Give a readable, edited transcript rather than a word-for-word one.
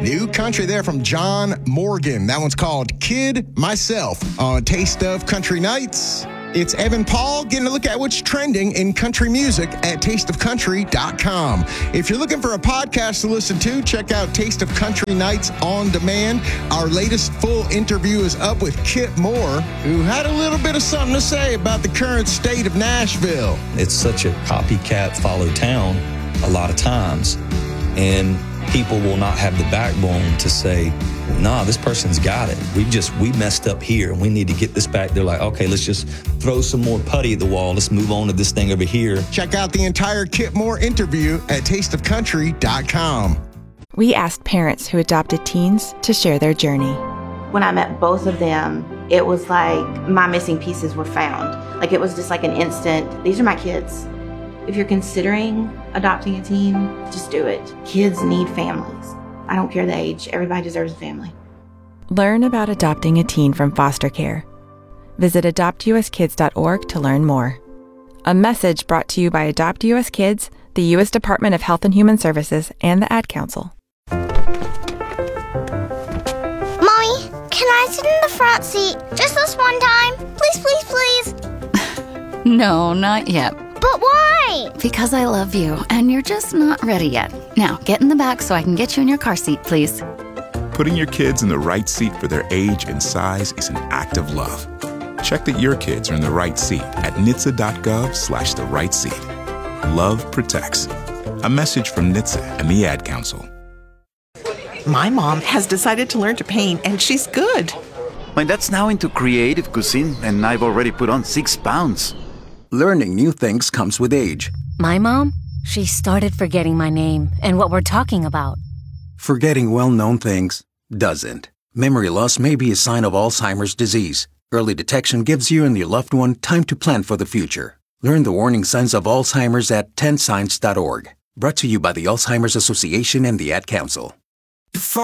New country there from John Morgan. That one's called Kid Myself on Taste of Country Nights. It's Evan Paul getting a look at what's trending in country music at tasteofcountry.com. If you're looking for a podcast to listen to, check out Taste of Country Nights on demand. Our latest full interview is up with Kip Moore, who had a little bit of something to say about the current state of Nashville. It's such a copycat follow town a lot of times, and people will not have the backbone to say, nah, this person's got it. We messed up here and we need to get this back. They're like, okay, let's just throw some more putty at the wall. Let's move on to this thing over here. Check out the entire Kip Moore interview at tasteofcountry.com. We asked parents who adopted teens to share their journey. When I met both of them, it was like my missing pieces were found. Like it was just like an instant, these are my kids. If you're considering adopting a teen, just do it. Kids need families. I don't care the age. Everybody deserves a family. Learn about adopting a teen from foster care. Visit adoptuskids.org to learn more. A message brought to you by Adopt US Kids, the U.S. Department of Health and Human Services, and the Ad Council. Mommy, can I sit in the front seat just this one time? Please, please, please. No, not yet. But why? Because I love you, and you're just not ready yet. Now, get in the back so I can get you in your car seat, please. Putting your kids in the right seat for their age and size is an act of love. Check that your kids are in the right seat at NHTSA.gov/the right seat. Love protects. A message from NHTSA and the Ad Council. My mom has decided to learn to paint, and she's good. My dad's now into creative cuisine, and I've already put on 6 pounds. Learning new things comes with age. My mom, she started forgetting my name and what we're talking about. Forgetting well-known things doesn't. Memory loss may be a sign of Alzheimer's disease. Early detection gives you and your loved one time to plan for the future. Learn the warning signs of Alzheimer's at 10signs.org. Brought to you by the Alzheimer's Association and the Ad Council.